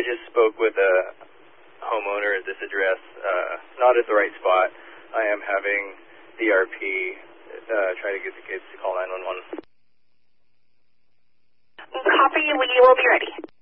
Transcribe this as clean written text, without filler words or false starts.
just spoke with a homeowner at this address, not at the right spot. I am having DRP try to get the kids to call 911. Copy, we will be ready.